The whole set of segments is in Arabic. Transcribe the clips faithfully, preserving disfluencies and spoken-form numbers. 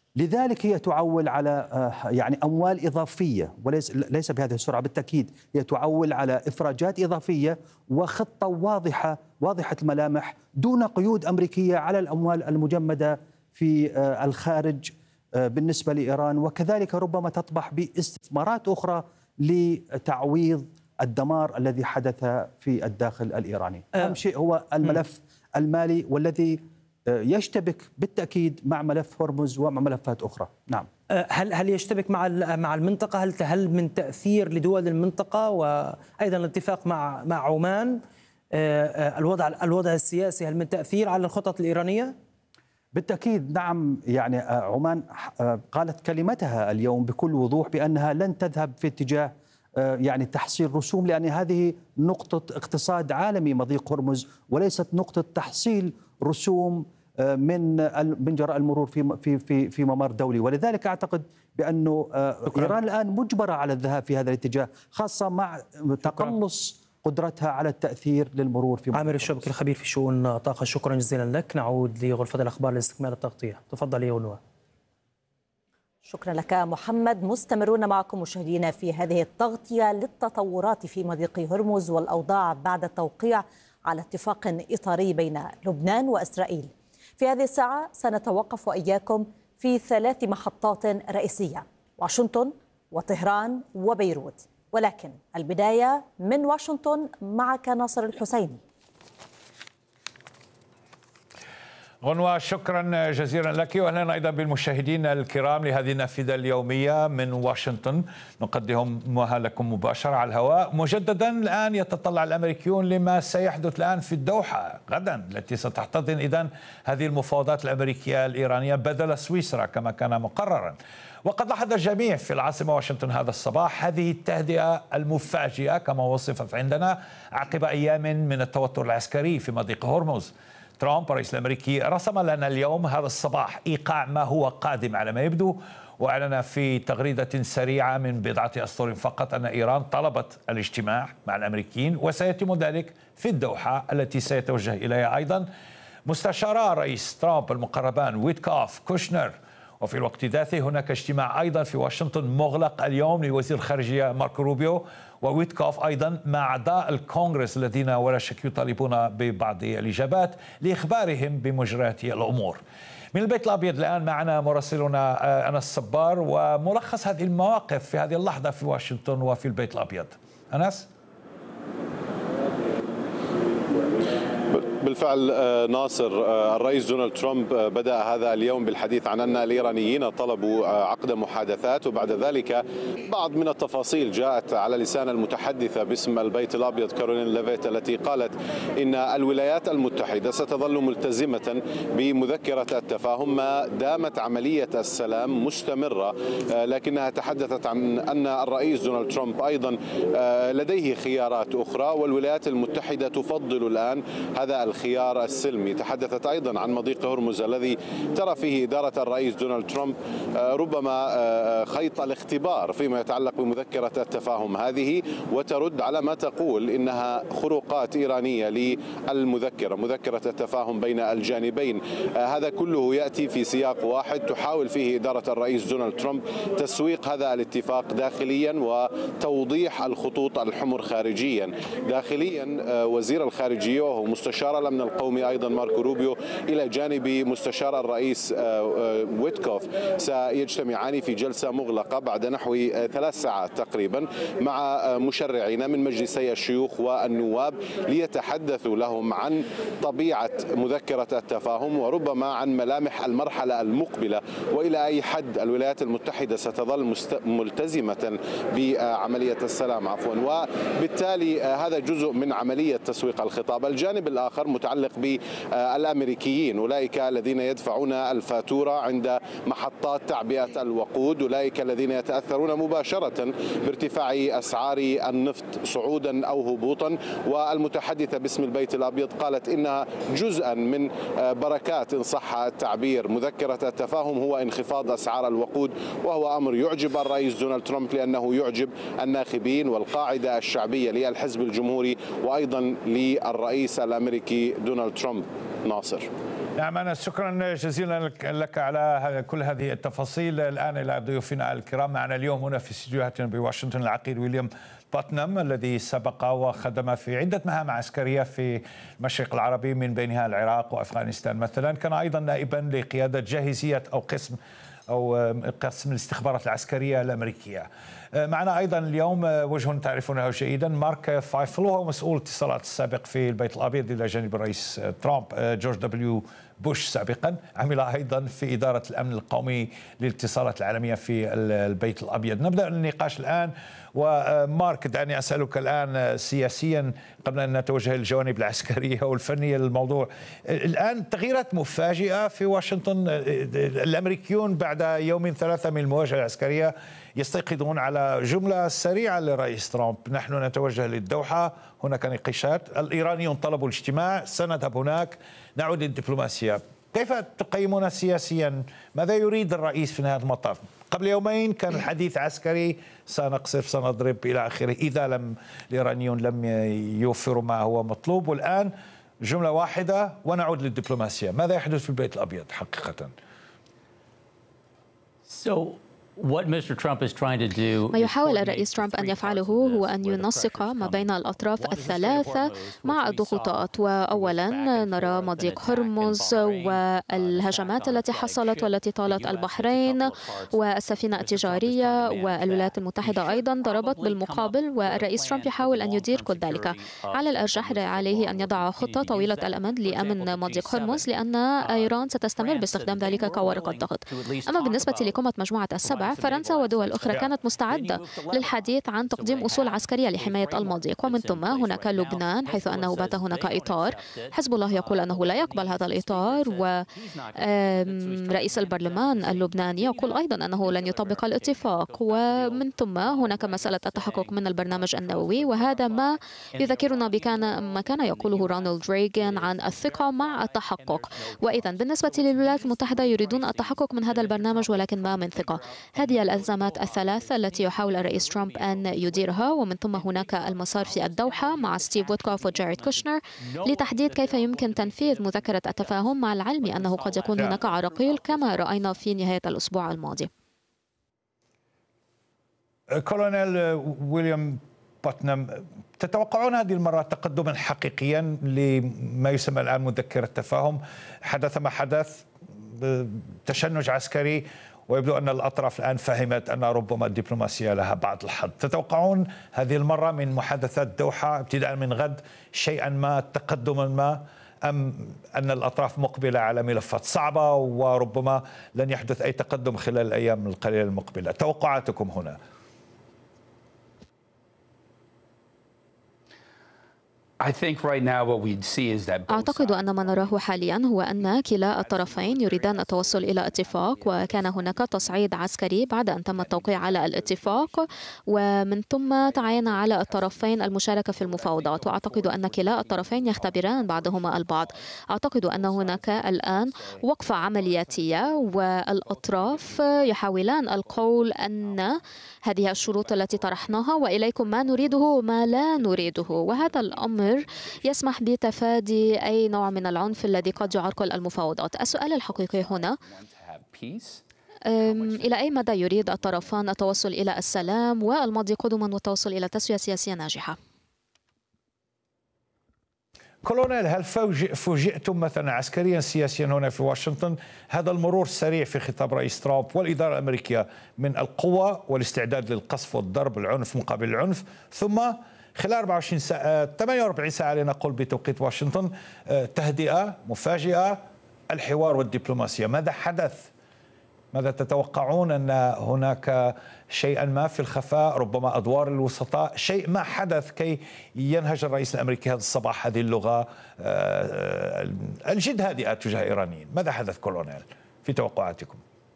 لذلك هي تعول على آه، يعني أموال إضافية، وليس ليس بهذه السرعة بالتأكيد. هي تعول على إفراجات إضافية وخطة واضحة واضحة الملامح دون قيود أمريكية على الأموال المجمدة في آه، الخارج آه، بالنسبة لإيران، وكذلك ربما تطمح باستثمارات أخرى لتعويض الدمار الذي حدث في الداخل الإيراني. أهم شيء هو الملف المالي، والذي يشتبك بالتأكيد مع ملف هرمز ومع ملفات أخرى. نعم. هل هل يشتبك مع مع المنطقة؟ هل هل من تأثير لدول المنطقة، وأيضا الاتفاق مع مع عمان، الوضع الوضع السياسي هل من تأثير على الخطط الإيرانية؟ بالتأكيد نعم. يعني عمان قالت كلمتها اليوم بكل وضوح بأنها لن تذهب في اتجاه يعني تحصيل رسوم، لأن هذه نقطة اقتصاد عالمي مضيق هرمز، وليست نقطة تحصيل رسوم من من جراء المرور في في في في ممر دولي. ولذلك اعتقد بانه ايران الان مجبره على الذهاب في هذا الاتجاه، خاصه مع تقلص قدرتها على التاثير للمرور في عامر الشبكي الخبير في شؤون الطاقه، شكرا جزيلا لك. نعود لغرفه الاخبار لاستكمال التغطيه. تفضل يا ونوى. شكرا لك محمد. مستمرون معكم مشاهدينا في هذه التغطيه للتطورات في مضيق هرمز والأوضاع بعد التوقيع على اتفاق إطاري بين لبنان وإسرائيل. في هذه الساعة سنتوقف وإياكم في ثلاث محطات رئيسية: واشنطن وطهران وبيروت. ولكن البداية من واشنطن معك ناصر الحسيني. غنوة، شكرا جزيلا لك، واهلا ايضا بالمشاهدين الكرام لهذه النافذه اليوميه من واشنطن، نقدمها لكم مباشره على الهواء. مجددا الان يتطلع الامريكيون لما سيحدث الان في الدوحه غدا، التي ستحتضن اذا هذه المفاوضات الامريكيه الايرانيه بدل سويسرا كما كان مقررا. وقد لاحظ الجميع في العاصمه واشنطن هذا الصباح هذه التهدئه المفاجئه كما وصفت عندنا عقب ايام من التوتر العسكري في مضيق هرمز. ترامب الرئيس الأمريكي رسم لنا اليوم هذا الصباح إيقاع ما هو قادم على ما يبدو، وأعلن في تغريدة سريعة من بضعة أسطر فقط أن إيران طلبت الاجتماع مع الأمريكيين، وسيتم ذلك في الدوحة التي سيتوجه إليها أيضا مستشارا رئيس ترامب المقربان ويتكوف كوشنر. وفي الوقت ذاته هناك اجتماع أيضا في واشنطن مغلق اليوم لوزير الخارجية ماركو روبيو وويتكوف أيضا مع أعضاء الكونغرس الذين ولا شك يطالبون ببعض الإجابات لإخبارهم بمجريات الأمور. من البيت الأبيض الآن معنا مراسلنا أنس صبار وملخص هذه المواقف في هذه اللحظة في واشنطن وفي البيت الأبيض. أنس؟ بالفعل ناصر، الرئيس دونالد ترامب بدأ هذا اليوم بالحديث عن أن الإيرانيين طلبوا عقد محادثات، وبعد ذلك بعض من التفاصيل جاءت على لسان المتحدثة باسم البيت الأبيض كارولين ليفيت، التي قالت إن الولايات المتحدة ستظل ملتزمة بمذكرة التفاهم ما دامت عملية السلام مستمرة، لكنها تحدثت عن أن الرئيس دونالد ترامب أيضا لديه خيارات أخرى، والولايات المتحدة تفضل الآن هذا الخيار السلمي. تحدثت أيضا عن مضيق هرمز الذي ترى فيه إدارة الرئيس دونالد ترامب ربما خيط الاختبار فيما يتعلق بمذكرة التفاهم هذه، وترد على ما تقول إنها خروقات إيرانية للمذكرة، مذكرة التفاهم بين الجانبين. هذا كله يأتي في سياق واحد تحاول فيه إدارة الرئيس دونالد ترامب تسويق هذا الاتفاق داخليا وتوضيح الخطوط الحمر خارجيا. داخليا وزير الخارجية وهو مستشار الأمن القومي أيضا ماركو روبيو إلى جانب مستشار الرئيس ويتكوف سيجتمعان في جلسة مغلقة بعد نحو ثلاث ساعات تقريبا مع مشرعين من مجلسي الشيوخ والنواب ليتحدثوا لهم عن طبيعة مذكرة التفاهم وربما عن ملامح المرحلة المقبلة، وإلى أي حد الولايات المتحدة ستظل ملتزمة بعملية السلام عفوا. وبالتالي هذا جزء من عملية تسويق الخطاب. الجانب الآخر متعلق بالأمريكيين، أولئك الذين يدفعون الفاتورة عند محطات تعبئة الوقود، أولئك الذين يتأثرون مباشرة بارتفاع أسعار النفط صعودا أو هبوطا. والمتحدثة باسم البيت الأبيض قالت إنها جزءا من بركات إن صح التعبير مذكرة التفاهم هو انخفاض أسعار الوقود، وهو أمر يعجب الرئيس دونالد ترامب لأنه يعجب الناخبين والقاعدة الشعبية للحزب الجمهوري وأيضا للرئيس الأمريكي دونالد ترامب. ناصر. نعم، أنا شكرا جزيلا لك على كل هذه التفاصيل. الآن إلى ضيوفنا الكرام. معنا اليوم هنا في استديوهاتنا بواشنطن العقيد ويليام باتنام، الذي سبق وخدم في عدة مهام عسكرية في المشرق العربي، من بينها العراق وأفغانستان مثلا. كان أيضا نائبا لقيادة جاهزية أو قسم أو قسم الاستخبارات العسكرية الأمريكية. معنا أيضا اليوم وجه تعرفونه جيدا، مارك فايفل، وهو مسؤول الاتصالات السابق في البيت الأبيض إلى جانب الرئيس ترامب جورج دبليو بوش سابقا. عمل أيضا في إدارة الأمن القومي للاتصالات العالمية في البيت الأبيض. نبدأ النقاش الآن. ومارك، دعني أسألك الآن سياسيا قبل أن نتوجه للجوانب العسكرية والفنية للموضوع. الآن تغييرات مفاجئة في واشنطن. الأمريكيون بعد يوم ثلاثة من المواجهة العسكرية يستيقظون على جملة سريعة للرئيس ترامب: نحن نتوجه للدوحة، هناك نقاشات، الإيرانيون طلبوا الاجتماع، سنذهب هناك، نعود للدبلوماسية. كيف تقيمون سياسيا ماذا يريد الرئيس في نهاية المطاف؟ قبل يومين كان الحديث عسكري، سنقصف سنضرب إلى آخره، إذا لم الإيرانيون لم يوفروا ما هو مطلوب، والآن جملة واحدة ونعود للدبلوماسية. ماذا يحدث في البيت الأبيض حقيقة؟ So ما يحاول الرئيس ترامب أن يفعله هو أن ينسق ما بين الأطراف الثلاثة مع الضغوطات. وأولا نرى مضيق هرمز والهجمات التي حصلت والتي طالت البحرين والسفينة التجارية، والولايات المتحدة أيضا ضربت بالمقابل، والرئيس ترامب يحاول أن يدير كل ذلك. على الأرجح عليه أن يضع خطة طويلة الأمد لأمن مضيق هرمز، لأن إيران ستستمر باستخدام ذلك كورقة ضغط. أما بالنسبة لقمة مجموعة السبع، فرنسا ودول أخرى كانت مستعدة للحديث عن تقديم أصول عسكرية لحماية المضيق. ومن ثم هناك لبنان، حيث أنه بات هناك إطار. حزب الله يقول أنه لا يقبل هذا الإطار، ورئيس البرلمان اللبناني يقول أيضا أنه لن يطبق الاتفاق. ومن ثم هناك مسألة التحقق من البرنامج النووي، وهذا ما يذكرنا بكان ما كان يقوله رونالد ريغان عن الثقة مع التحقق. وإذا بالنسبة للولايات المتحدة يريدون التحقق من هذا البرنامج، ولكن ما من ثقة. هذه الأزمات الثلاثة التي يحاول الرئيس ترامب أن يديرها. ومن ثم هناك المسار في الدوحة مع ستيف ويتكوف وجاريد كوشنر لتحديد كيف يمكن تنفيذ مذكرة التفاهم، مع العلم أنه قد يكون هناك عراقيل كما رأينا في نهاية الأسبوع الماضي. كولونيل ويليام باتنام، تتوقعون هذه المرة تقدما حقيقيا لما يسمى الآن مذكرة التفاهم؟ حدث ما حدث، تشنج عسكري، ويبدو أن الأطراف الآن فهمت أن ربما الدبلوماسية لها بعض الحظ. تتوقعون هذه المرة من محادثات دوحة ابتداء من غد شيئا ما، تقدما ما، أم أن الأطراف مقبلة على ملفات صعبة وربما لن يحدث أي تقدم خلال الأيام القليلة المقبلة؟ توقعاتكم هنا؟ أعتقد أن ما نراه حاليا هو أن كلا الطرفين يريدان التوصل إلى اتفاق، وكان هناك تصعيد عسكري بعد أن تم التوقيع على الاتفاق، ومن ثم تعين على الطرفين المشاركة في المفاوضات. وأعتقد أن كلا الطرفين يختبران بعضهما البعض. أعتقد أن هناك الآن وقفة عملياتية، والأطراف يحاولان القول أن هذه الشروط التي طرحناها وإليكم ما نريده وما لا نريده، وهذا الأمر يسمح بتفادي أي نوع من العنف الذي قد يعرقل المفاوضات. السؤال الحقيقي هنا إلى أي مدى يريد الطرفان التوصل إلى السلام والمضي قدما والتوصل إلى تسوية سياسية ناجحة. كولونيل، هل فوجئتم مثلا عسكريا سياسيا هنا في واشنطن هذا المرور السريع في خطاب رئيس ترامب والإدارة الأمريكية من القوة والاستعداد للقصف والضرب، العنف مقابل العنف، ثم خلال أربعة وعشرين ساعة ثمانية وأربعين ساعة لنقول بتوقيت واشنطن تهدئة مفاجئة، الحوار والدبلوماسية؟ ماذا حدث؟ ماذا تتوقعون؟ أن هناك شيئا ما في الخفاء، ربما أدوار الوسطاء، شيء ما حدث كي ينهج الرئيس الأمريكي هذا الصباح هذه اللغة الجد هادئة تجاه الإيرانيين؟ ماذا حدث كولونيل في توقعاتكم؟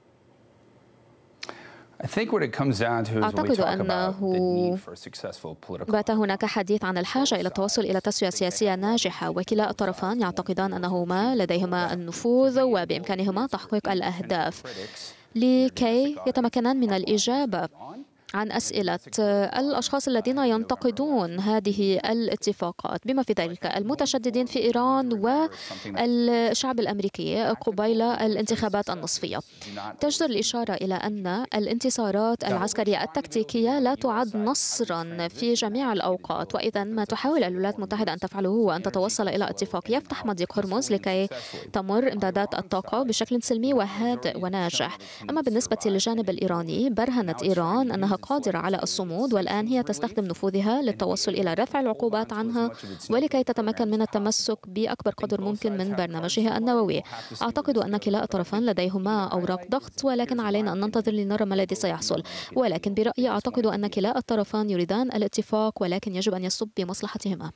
أعتقد أنه بات هناك حديث عن الحاجة إلى التوصل إلى تسوية سياسية ناجحة، وكلا الطرفان يعتقدان أنهما لديهما النفوذ وبإمكانهما تحقيق الأهداف لكي يتمكنان من الإجابة عن أسئلة الأشخاص الذين ينتقدون هذه الاتفاقات بما في ذلك المتشددين في إيران والشعب الأمريكي قبيل الانتخابات النصفية. تجدر الإشارة إلى أن الانتصارات العسكرية التكتيكية لا تعد نصرا في جميع الأوقات، وإذا ما تحاول الولايات المتحدة أن تفعله هو أن تتوصل إلى اتفاق يفتح مضيق هرمز لكي تمر إمدادات الطاقة بشكل سلمي وهادئ وناجح. أما بالنسبة للجانب الإيراني، برهنت إيران أنها قادرة على الصمود، والآن هي تستخدم نفوذها للتوصل إلى رفع العقوبات عنها ولكي تتمكن من التمسك بأكبر قدر ممكن من برنامجها النووي. أعتقد أن كلا الطرفان لديهما أوراق ضغط، ولكن علينا أن ننتظر لنرى ما الذي سيحصل. ولكن برأيي أعتقد أن كلا الطرفان يريدان الاتفاق، ولكن يجب أن يصب بمصلحتهما.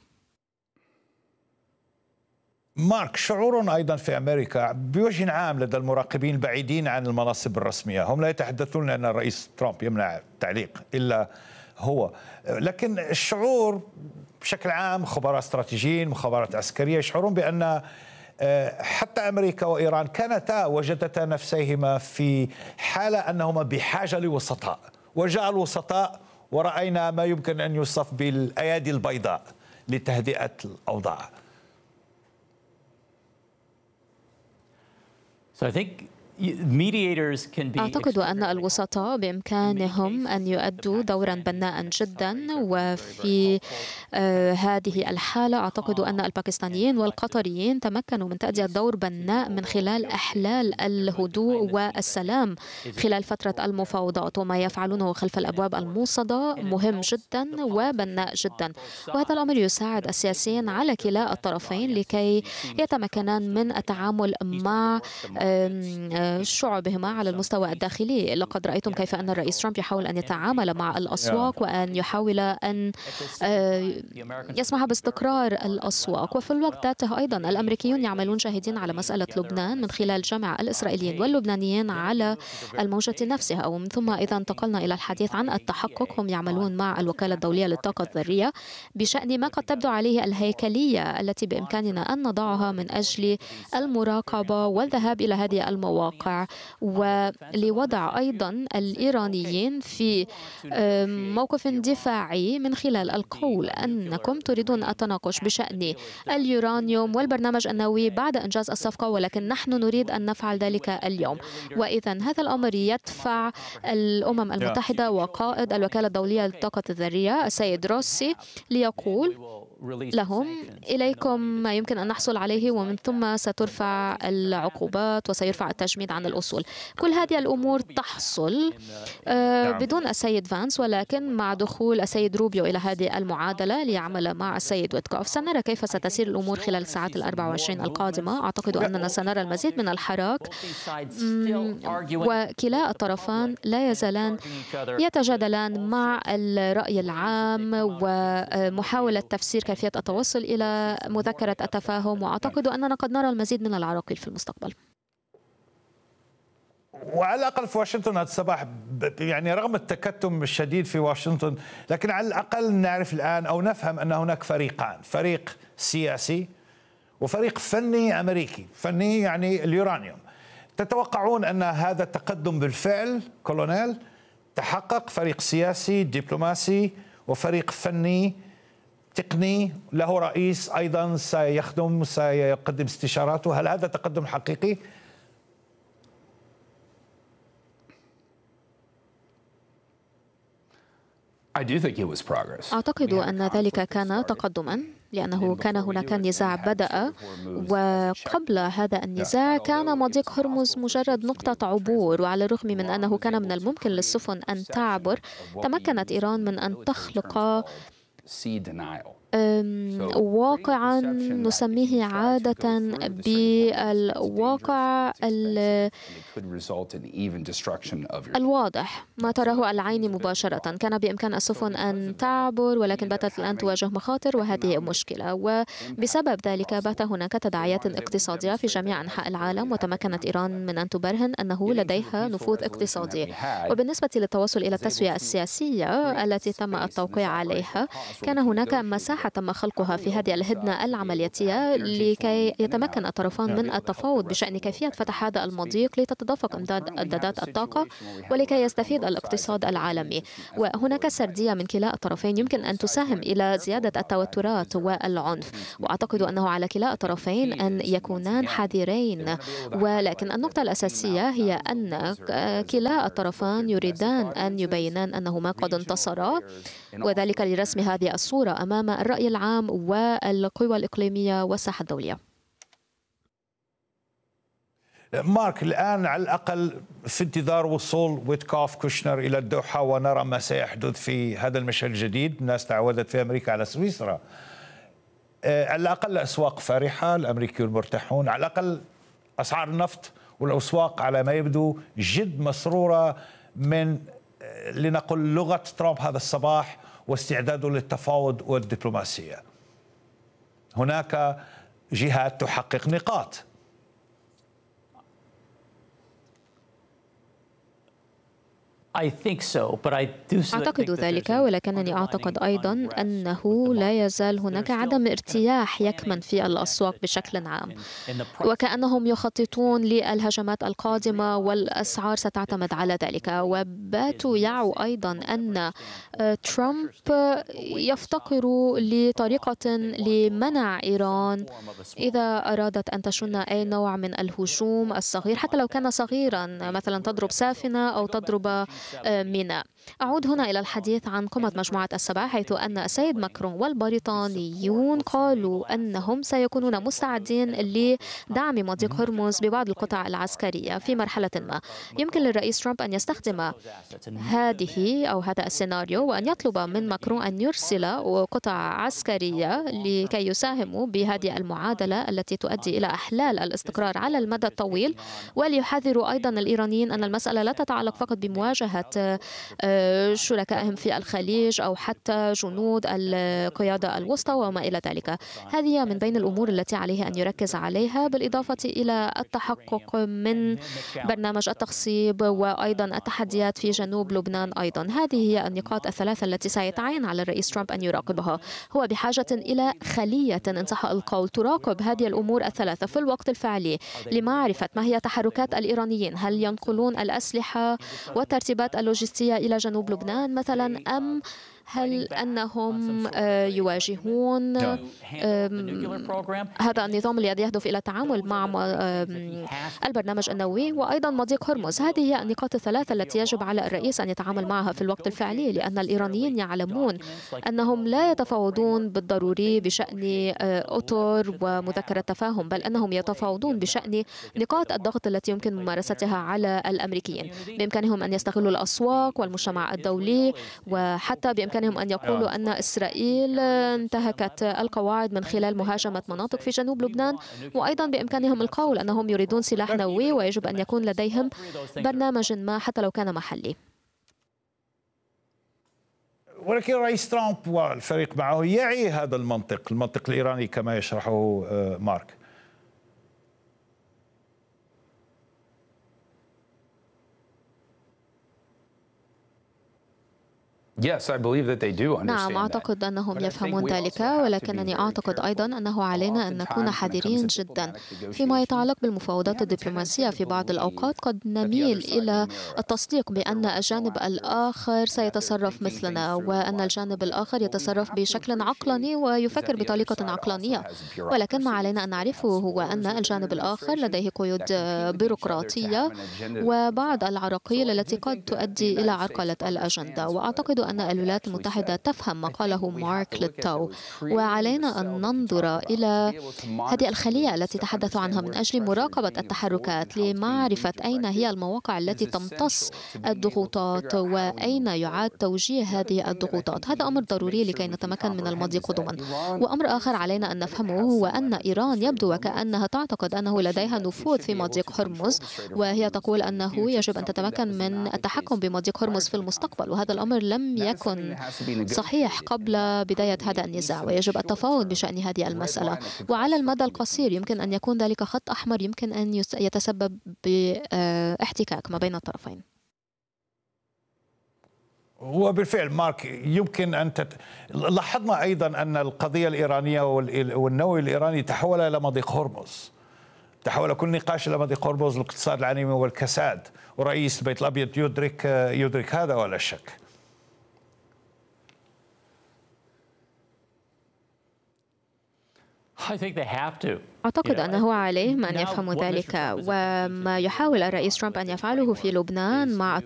مارك، شعور أيضا في أمريكا بوجه عام لدى المراقبين البعيدين عن المناصب الرسمية، هم لا يتحدثون أن الرئيس ترامب يمنع التعليق إلا هو، لكن الشعور بشكل عام خبراء استراتيجيين مخابرات عسكرية يشعرون بأن حتى أمريكا وإيران كانتا وجدتا نفسيهما في حالة أنهما بحاجة لوسطاء، وجاء الوسطاء ورأينا ما يمكن أن يوصف بالأيادي البيضاء لتهدئة الأوضاع. So I think mediators can be أعتقد أن الوسطاء بإمكانهم أن يؤدوا دورا بناء جدا، وفي آه هذه الحالة أعتقد أن الباكستانيين والقطريين تمكنوا من تأدية دور بناء من خلال إحلال الهدوء والسلام خلال فترة المفاوضات، وما يفعلونه خلف الأبواب الموصدة مهم جدا وبناء جدا، وهذا الأمر يساعد السياسيين على كلا الطرفين لكي يتمكنان من التعامل مع آه شعوبهما على المستوى الداخلي. لقد رأيتم كيف أن الرئيس ترامب يحاول أن يتعامل مع الأسواق وأن يحاول أن يسمح باستقرار الأسواق، وفي الوقت ذاته أيضا الأمريكيون يعملون جاهدين على مسألة لبنان من خلال جمع الإسرائيليين واللبنانيين على الموجة نفسها. ومن ثم إذا انتقلنا إلى الحديث عن التحقق، هم يعملون مع الوكالة الدولية للطاقة الذرية بشأن ما قد تبدو عليه الهيكلية التي بإمكاننا أن نضعها من أجل المراقبة والذهاب إلى هذه المواقع، ولوضع أيضا الإيرانيين في موقف دفاعي من خلال القول أنكم تريدون التناقش بشأن اليورانيوم والبرنامج النووي بعد إنجاز الصفقة، ولكن نحن نريد أن نفعل ذلك اليوم. وإذا هذا الأمر يدفع الأمم المتحدة وقائد الوكالة الدولية للطاقة الذرية السيد روسي ليقول لهم إليكم ما يمكن أن نحصل عليه، ومن ثم سترفع العقوبات وسيرفع التجميد عن الأصول. كل هذه الأمور تحصل بدون السيد فانس، ولكن مع دخول السيد روبيو إلى هذه المعادلة ليعمل مع السيد ويتكوف سنرى كيف ستسير الأمور خلال الساعات الأربع وعشرين القادمة. أعتقد أننا سنرى المزيد من الحراك، وكلا الطرفان لا يزالان يتجادلان مع الرأي العام ومحاولة تفسير كيفية التوصل إلى مذكرة التفاهم، وأعتقد أننا قد نرى المزيد من العراقيل في المستقبل. وعلى الأقل في واشنطن هذا الصباح، يعني رغم التكتم الشديد في واشنطن، لكن على الأقل نعرف الآن أو نفهم أن هناك فريقان، فريق سياسي وفريق فني أمريكي. فني يعني اليورانيوم. تتوقعون أن هذا التقدم بالفعل كولونيل تحقق؟ فريق سياسي دبلوماسي وفريق فني تقني له رئيس أيضا سيخدم سيقدم استشاراته، هل هذا تقدم حقيقي؟ أعتقد أن ذلك كان تقدما، لأنه كان هناك نزاع بدأ، وقبل هذا النزاع كان مضيق هرمز مجرد نقطة عبور، وعلى الرغم من أنه كان من الممكن للسفن أن تعبر، تمكنت إيران من أن تخلق واقعا نسميه عادة بالواقع الواضح، ما تراه العين مباشرة. كان بإمكان السفن أن تعبر، ولكن باتت الآن تواجه مخاطر، وهذه مشكلة، وبسبب ذلك بات هناك تداعيات اقتصادية في جميع أنحاء العالم، وتمكنت إيران من أن تبرهن أنه لديها نفوذ اقتصادي. وبالنسبة للتوصل إلى التسوية السياسية التي تم التوقيع عليها، كان هناك مساحة مساحة تم خلقها في هذه الهدنة العملياتية لكي يتمكن الطرفان من التفاوض بشأن كيفية فتح هذا المضيق لتتدفق امدادات الطاقة ولكي يستفيد الاقتصاد العالمي. وهناك سردية من كلا الطرفين يمكن أن تساهم إلى زيادة التوترات والعنف، وأعتقد أنه على كلا الطرفين أن يكونان حذرين. ولكن النقطة الأساسية هي أن كلا الطرفان يريدان أن يبينان أنهما قد انتصرا، وذلك لرسم هذه الصورة أمام الرأي العام والقوى الإقليمية والساحة الدولية. مارك، الآن على الأقل في انتظار وصول ويتكوف كوشنر إلى الدوحة ونرى ما سيحدث في هذا المشهد الجديد. الناس تعودت في أمريكا على سويسرا، على الأقل الأسواق فرحة، الأمريكيون مرتاحون، على الأقل أسعار النفط والأسواق على ما يبدو جد مسرورة من لنقل لغة ترامب هذا الصباح واستعداده للتفاوض والدبلوماسية. هناك جهات تحقق نقاط. أعتقد ذلك، ولكنني أعتقد أيضا أنه لا يزال هناك عدم ارتياح يكمن في الأسواق بشكل عام، وكأنهم يخططون للهجمات القادمة والأسعار ستعتمد على ذلك. وباتوا يعوا أيضا أن ترامب يفتقر لطريقة لمنع إيران إذا أرادت أن تشن أي نوع من الهجوم الصغير، حتى لو كان صغيرا، مثلا تضرب سافنة أو تضرب ميناء. أعود هنا إلى الحديث عن قمة مجموعة السبعة، حيث أن السيد ماكرون والبريطانيون قالوا أنهم سيكونون مستعدين لدعم مضيق هرمز ببعض القطع العسكرية في مرحلة ما. يمكن للرئيس ترامب أن يستخدم هذه أو هذا السيناريو وأن يطلب من ماكرون أن يرسل قطع عسكرية لكي يساهموا بهذه المعادلة التي تؤدي إلى إحلال الاستقرار على المدى الطويل، وليحذروا أيضا الإيرانيين أن المسألة لا تتعلق فقط بمواجهة شركائهم في الخليج أو حتى جنود القيادة الوسطى وما إلى ذلك. هذه من بين الأمور التي عليه أن يركز عليها، بالإضافة إلى التحقق من برنامج التخصيب وأيضا التحديات في جنوب لبنان. أيضا هذه هي النقاط الثلاثة التي سيتعين على الرئيس ترامب أن يراقبها. هو بحاجة إلى خلية إن صح القول تراقب هذه الأمور الثلاثة في الوقت الفعلي لمعرفة ما هي تحركات الإيرانيين، هل ينقلون الأسلحة والترتيبات اللوجستية إلى جنوب لبنان مثلا، أم هل أنهم يواجهون هذا النظام الذي يهدف إلى التعامل مع البرنامج النووي وأيضا مضيق هرمز. هذه هي النقاط الثلاثة التي يجب على الرئيس أن يتعامل معها في الوقت الفعلي، لأن الإيرانيين يعلمون أنهم لا يتفاوضون بالضروري بشأن أطر ومذكرة تفاهم، بل أنهم يتفاوضون بشأن نقاط الضغط التي يمكن ممارستها على الأمريكيين. بإمكانهم أن يستغلوا الأسواق والمجتمع الدولي، وحتى بإمكانهم أن يقولوا أن إسرائيل انتهكت القواعد من خلال مهاجمة مناطق في جنوب لبنان، وأيضا بإمكانهم القول أنهم يريدون سلاح نووي ويجب أن يكون لديهم برنامج ما حتى لو كان محلي. ولكن الرئيس ترامب والفريق معه يعي هذا المنطق، المنطق الإيراني كما يشرحه مارك. نعم، أعتقد أنهم يفهمون ذلك، ولكنني أعتقد أيضا أنه علينا أن نكون حذرين جدا فيما يتعلق بالمفاوضات الدبلوماسية. في بعض الأوقات قد نميل إلى التصديق بأن الجانب الآخر سيتصرف مثلنا، وأن الجانب الآخر يتصرف بشكل عقلاني ويفكر بطريقة عقلانية، ولكن ما علينا أن نعرفه هو أن الجانب الآخر لديه قيود بيروقراطية وبعض العراقيل التي قد تؤدي إلى عرقلة الأجندة. وأعتقد أن الولايات المتحدة تفهم ما قاله مارك للتو، وعلينا أن ننظر إلى هذه الخلية التي تحدث عنها من أجل مراقبة التحركات لمعرفة أين هي المواقع التي تمتص الضغوطات وأين يعاد توجيه هذه الضغوطات. هذا أمر ضروري لكي نتمكن من المضي قدما. وأمر آخر علينا أن نفهمه هو أن إيران يبدو وكأنها تعتقد أنه لديها نفوذ في مضيق هرمز، وهي تقول أنه يجب أن تتمكن من التحكم بمضيق هرمز في المستقبل، وهذا الأمر لم يكن صحيح قبل بداية هذا النزاع، ويجب التفاوض بشأن هذه المسألة. وعلى المدى القصير يمكن أن يكون ذلك خط أحمر يمكن أن يتسبب باحتكاك ما بين الطرفين. وبالفعل مارك يمكن أن تت... لاحظنا أيضا أن القضية الإيرانية والنووي الإيراني تحول إلى مضيق هرمز، تحول كل نقاش إلى مضيق هرمز، الاقتصاد العالمي والكساد، ورئيس البيت الأبيض يدرك يدرك هذا ولا شك. أعتقد أنه عليهم أن يفهموا ذلك، وما يحاول الرئيس ترامب أن يفعله في لبنان مع